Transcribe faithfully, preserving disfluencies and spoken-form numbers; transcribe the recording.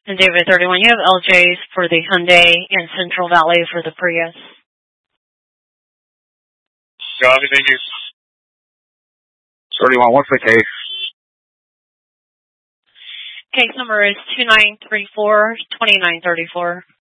And David thirty-one, you have L Js for the Hyundai and Central Valley for the Prius. Copy, thank you. thirty-one, what's the case? Case number is two nine three four, two nine three four.